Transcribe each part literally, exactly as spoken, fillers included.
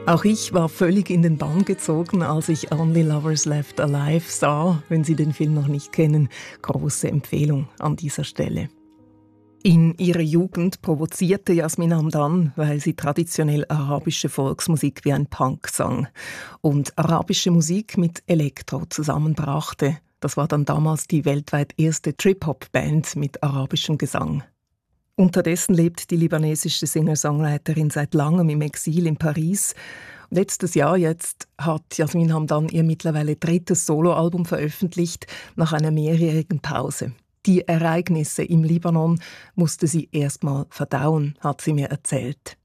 Auch ich war völlig in den Bann gezogen, als ich Only Lovers Left Alive sah. Wenn Sie den Film noch nicht kennen, große Empfehlung an dieser Stelle. In ihrer Jugend provozierte Yasmin Hamdan, weil sie traditionell arabische Volksmusik wie ein Punk sang und arabische Musik mit Elektro zusammenbrachte. Das war dann damals die weltweit erste Trip-Hop-Band mit arabischem Gesang. Unterdessen lebt die libanesische Singer-Songwriterin seit langem im Exil in Paris. Letztes Jahr jetzt hat Yasmin Hamdan ihr mittlerweile drittes Soloalbum veröffentlicht, nach einer mehrjährigen Pause. Die Ereignisse im Libanon musste sie erst mal verdauen, hat sie mir erzählt.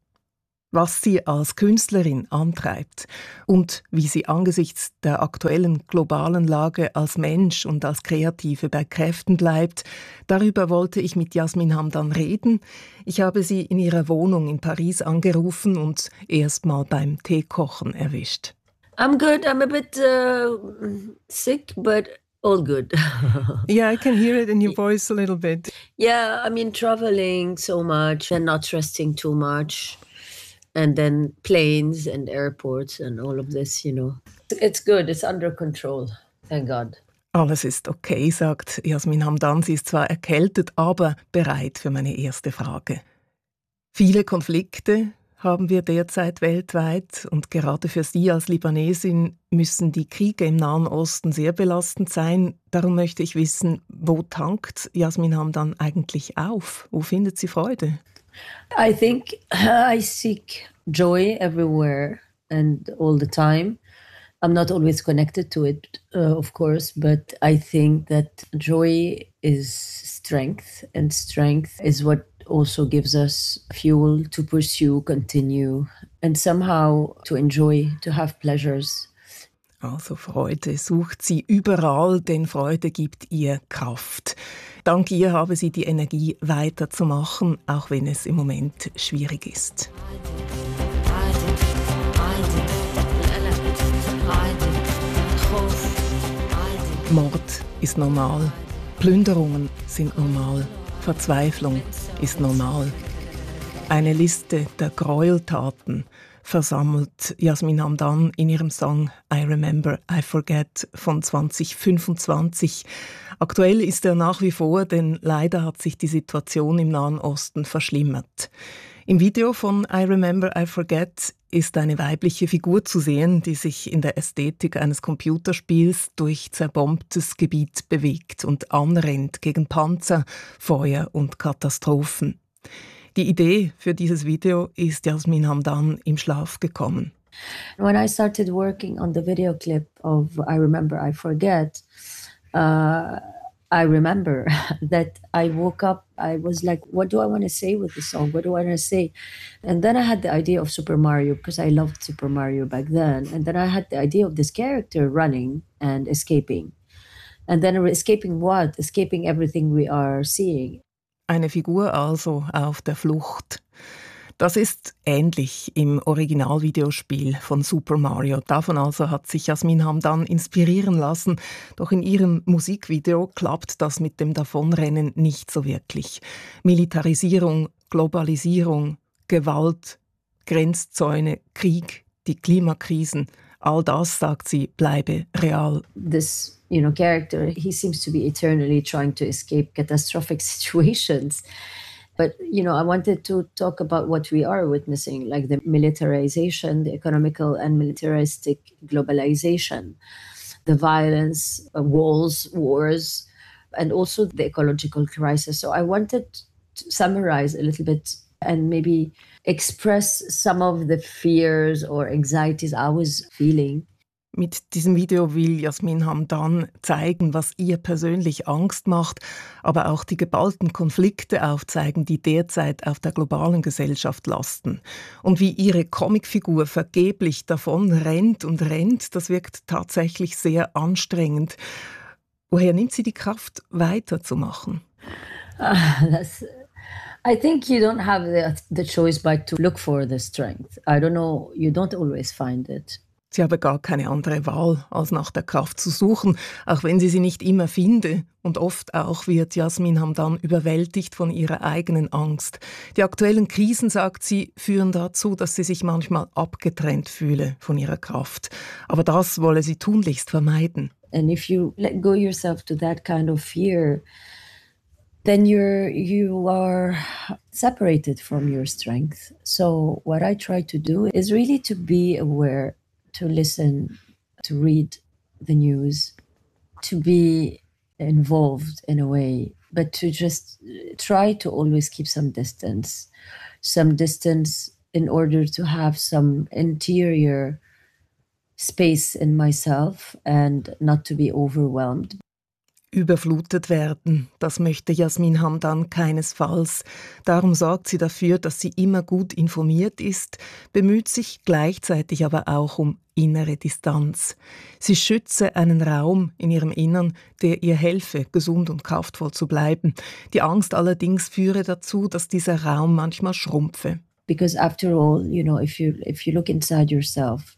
Was sie als Künstlerin antreibt und wie sie angesichts der aktuellen globalen Lage als Mensch und als Kreative bei Kräften bleibt, darüber wollte ich mit Yasmin Hamdan reden. Ich habe sie in ihrer Wohnung in Paris angerufen und erst mal beim Teekochen erwischt. I'm good. I'm a bit uh, sick, but all good. Yeah, I can hear it in your voice a little bit. Yeah, I mean, traveling so much and not resting too much. And then planes and airports and all of this, you know. It's good, it's under control, thank God. Alles ist okay, sagt Yasmin Hamdan. Sie ist zwar erkältet, aber bereit für meine erste Frage. Viele Konflikte haben wir derzeit weltweit und gerade für Sie als Libanesin müssen die Kriege im Nahen Osten sehr belastend sein. Darum möchte ich wissen, wo tankt Yasmin Hamdan eigentlich auf? Wo findet sie Freude? I think I seek joy everywhere and all the time. I'm not always connected to it, uh, of course, but I think that joy is strength, and strength is what also gives us fuel to pursue, continue, and somehow to enjoy, to have pleasures. Also Freude sucht sie überall, denn Freude gibt ihr Kraft. Dank ihr habe sie die Energie, weiterzumachen, auch wenn es im Moment schwierig ist. Mord ist normal, Plünderungen sind normal, Verzweiflung ist normal. Eine Liste der Gräueltaten versammelt Yasmin Hamdan in ihrem Song I Remember, I Forget von zwanzig fünfundzwanzig. Aktuell ist er nach wie vor, denn leider hat sich die Situation im Nahen Osten verschlimmert. Im Video von I Remember, I Forget ist eine weibliche Figur zu sehen, die sich in der Ästhetik eines Computerspiels durch zerbombtes Gebiet bewegt und anrennt gegen Panzer, Feuer und Katastrophen. Die Idee für dieses Video ist Yasmin Hamdan im Schlaf gekommen. When I started working on the video clip of I Remember, I Forget, uh, I remember that I woke up, I was like, what do I want to say with the song? What do I want to say? And then I had the idea of Super Mario, because I loved Super Mario back then. And then I had the idea of this character running and escaping. And then escaping what? Escaping everything we are seeing. Eine Figur also auf der Flucht. Das ist ähnlich im Originalvideospiel von Super Mario. Davon also hat sich Yasmin Hamdan inspirieren lassen. Doch in ihrem Musikvideo klappt das mit dem Davonrennen nicht so wirklich. Militarisierung, Globalisierung, Gewalt, Grenzzäune, Krieg, die Klimakrisen, all das, sagt sie, bleibe real. This you know, character, he seems to be eternally trying to escape catastrophic situations. But, you know, I wanted to talk about what we are witnessing, like the militarization, the economical and militaristic globalization, the violence, uh, wars, wars, and also the ecological crisis. So I wanted to summarize a little bit and maybe express some of the fears or anxieties I was feeling. Mit diesem Video will Yasmin Hamdan zeigen, was ihr persönlich Angst macht, aber auch die geballten Konflikte aufzeigen, die derzeit auf der globalen Gesellschaft lasten. Und wie ihre Comicfigur vergeblich davon rennt und rennt, das wirkt tatsächlich sehr anstrengend. Woher nimmt sie die Kraft, weiterzumachen? Uh, that's, I think you don't have the, the choice but to look for the strength. I don't know, you don't always find it. Sie habe gar keine andere Wahl, als nach der Kraft zu suchen, auch wenn sie sie nicht immer finde. Und oft auch wird Yasmin Hamdan überwältigt von ihrer eigenen Angst. Die aktuellen Krisen, sagt sie, führen dazu, dass sie sich manchmal abgetrennt fühle von ihrer Kraft. Aber das wolle sie tunlichst vermeiden. And if you let go yourself to that kind of fear, then you're you are separated from your strength. So what I try to do is really to be aware, to listen, to read the news, to be involved in a way, but to just try to always keep some distance, some distance in order to have some interior space in myself and not to be overwhelmed. Überflutet werden, das möchte Yasmin Hamdan keinesfalls. Darum sorgt sie dafür, dass sie immer gut informiert ist, bemüht sich gleichzeitig aber auch um innere Distanz. Sie schütze einen Raum in ihrem Innern, der ihr helfe, gesund und kraftvoll zu bleiben. Die Angst allerdings führe dazu, dass dieser Raum manchmal schrumpfe. Because after all, you know, if you if you look inside yourself,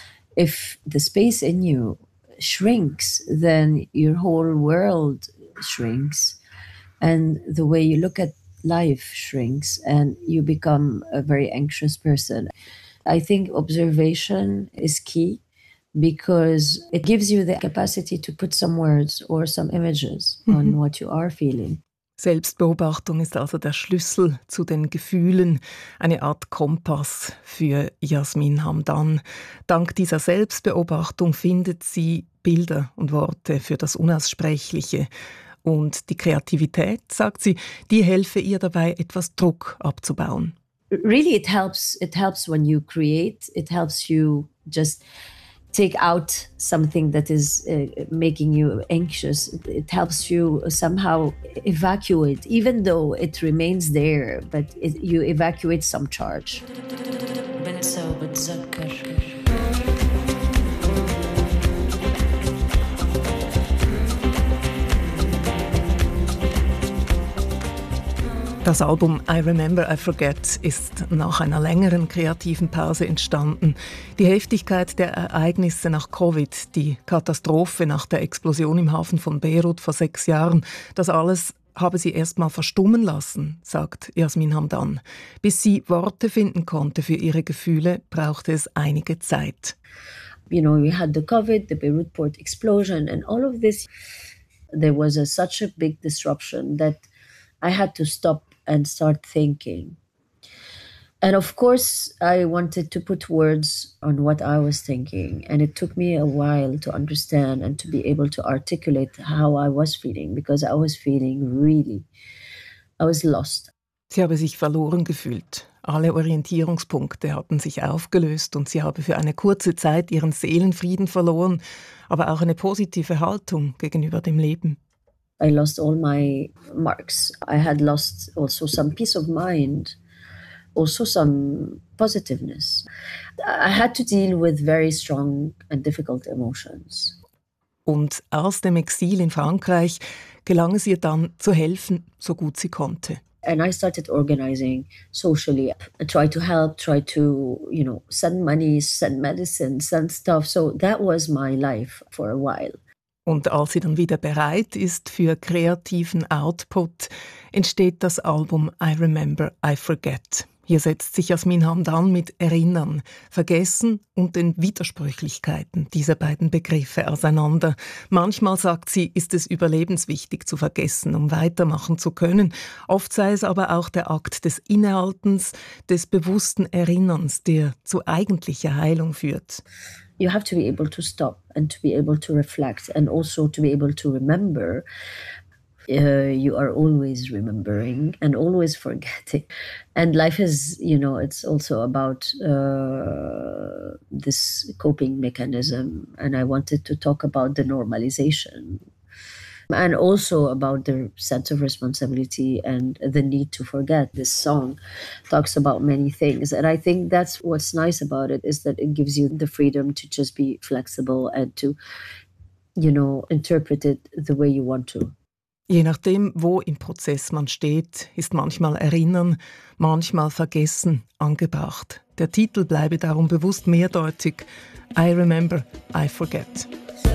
if the space in you shrinks, then your whole world shrinks, and the way you look at life shrinks, and you become a very anxious person. I think observation is key because it gives you the capacity to put some words or some images mm-hmm. on what you are feeling. Selbstbeobachtung ist also der Schlüssel zu den Gefühlen, eine Art Kompass für Yasmin Hamdan. Dank dieser Selbstbeobachtung findet sie Bilder und Worte für das Unaussprechliche. Und die Kreativität, sagt sie, die helfe ihr dabei, etwas Druck abzubauen. Really, it helps. It helps when you create. It helps you just take out something that is uh, making you anxious. It helps you somehow evacuate, even though it remains there, but it, you evacuate some charge. Das Album I Remember, I Forget ist nach einer längeren kreativen Pause entstanden. Die Heftigkeit der Ereignisse nach Covid, die Katastrophe nach der Explosion im Hafen von Beirut vor sechs Jahren, das alles habe sie erst mal verstummen lassen, sagt Yasmin Hamdan. Bis sie Worte finden konnte für ihre Gefühle, brauchte es einige Zeit. You know, we had the Covid, the Beirut port explosion and all of this. There was a, such a big disruption that I had to stop and start thinking. And of course, I wanted to put words on what I was thinking. And it took me a while to understand and to be able to articulate how I was feeling, because I was feeling really, I was lost. Sie habe sich verloren gefühlt. Alle Orientierungspunkte hatten sich aufgelöst und sie habe für eine kurze Zeit ihren Seelenfrieden verloren, aber auch eine positive Haltung gegenüber dem Leben. I lost all my marks. I had lost also some peace of mind, also some positiveness. I had to deal with very strong and difficult emotions. Und aus dem Exil in Frankreich gelang es ihr dann zu helfen, so gut sie konnte. And I started organizing socially, I try to help, try to, you know, send money, send medicine, send stuff. So that was my life for a while. Und als sie dann wieder bereit ist für kreativen Output, entsteht das Album I Remember, I Forget. Hier setzt sich Yasmin Hamdan mit Erinnern, Vergessen und den Widersprüchlichkeiten dieser beiden Begriffe auseinander. Manchmal, sagt sie, ist es überlebenswichtig zu vergessen, um weitermachen zu können. Oft sei es aber auch der Akt des Innehaltens, des bewussten Erinnerns, der zu eigentlicher Heilung führt. You have to be able to stop and to be able to reflect and also to be able to remember. Uh, you are always remembering and always forgetting. And life is, you know, it's also about uh, this coping mechanism. And I wanted to talk about the normalization and also about the sense of responsibility and the need to forget. This song talks about many things. And I think that's what's nice about it, is that it gives you the freedom to just be flexible and to, you know, interpret it the way you want to. Je nachdem, wo im Prozess man steht, ist manchmal Erinnern, manchmal Vergessen angebracht. Der Titel bleibe darum bewusst mehrdeutig. I remember, I forget.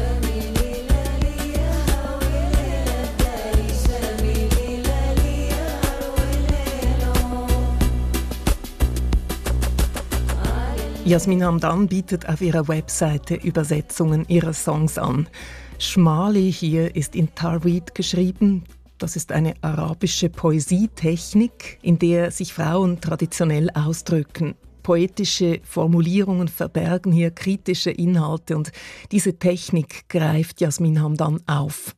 Yasmin Hamdan bietet auf ihrer Webseite Übersetzungen ihrer Songs an. Schmali hier ist in Tarweed geschrieben. Das ist eine arabische Poesietechnik, in der sich Frauen traditionell ausdrücken. Poetische Formulierungen verbergen hier kritische Inhalte und diese Technik greift Yasmin Hamdan auf.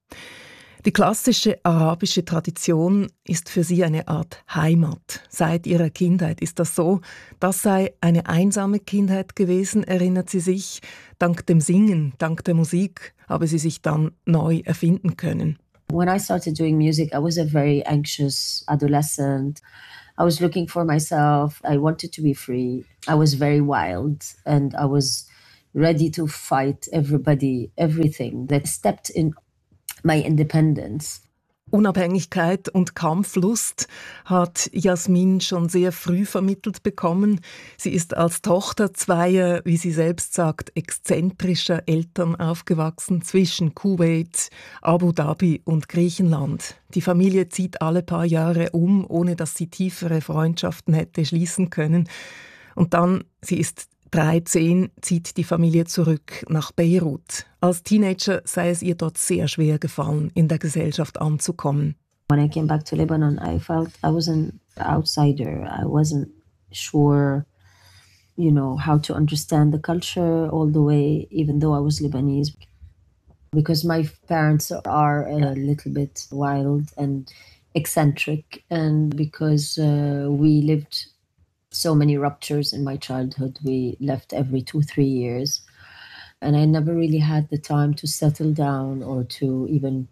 Die klassische arabische Tradition ist für sie eine Art Heimat. Seit ihrer Kindheit ist das so. Das sei eine einsame Kindheit gewesen, erinnert sie sich. Dank dem Singen, dank der Musik habe sie sich dann neu erfinden können. When I started doing music, I was a very anxious adolescent. I was looking for myself. I wanted to be free. I was very wild and I was ready to fight everybody, everything that stepped in my independence. Unabhängigkeit und Kampflust hat Yasmin schon sehr früh vermittelt bekommen. Sie ist als Tochter zweier, wie sie selbst sagt, exzentrischer Eltern aufgewachsen zwischen Kuwait, Abu Dhabi und Griechenland. Die Familie zieht alle paar Jahre um, ohne dass sie tiefere Freundschaften hätte schließen können. Und dann, sie ist dreizehn, zieht die Familie zurück nach Beirut. Als Teenager sei es ihr dort sehr schwer gefallen, in der Gesellschaft anzukommen. When I came back to Lebanon, I felt I was an outsider. I wasn't sure, you know, how to understand the culture all the way, even though I was Lebanese. Because my parents are a little bit wild and eccentric, and because uh, we lived so many ruptures in my childhood. We left every two, three years. And I never really had the time to settle down or to even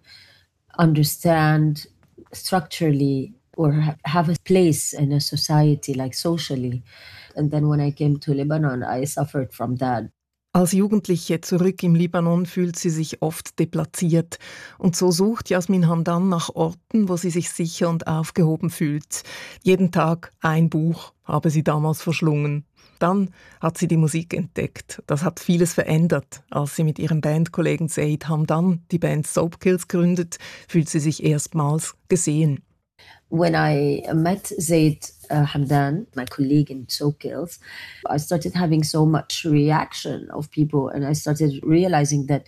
understand structurally or ha- have a place in a society, like socially. And then when I came to Lebanon, I suffered from that. Als Jugendliche zurück im Libanon fühlt sie sich oft deplatziert. Und so sucht Yasmin Hamdan nach Orten, wo sie sich sicher und aufgehoben fühlt. Jeden Tag ein Buch habe sie damals verschlungen. Dann hat sie die Musik entdeckt. Das hat vieles verändert. Als sie mit ihrem Bandkollegen Said Hamdan die Band Soapkills gründet, fühlt sie sich erstmals gesehen. When I met Zaid uh, Hamdan, my colleague in Soapkills, I started having so much reaction of people, and I started realizing that,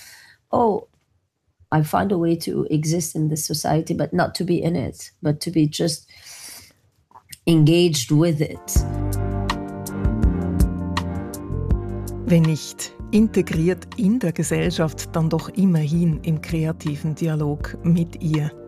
oh, I found a way to exist in this society, but not to be in it, but to be just engaged with it. Wenn nicht integriert in der Gesellschaft, dann doch immerhin im kreativen Dialog mit ihr.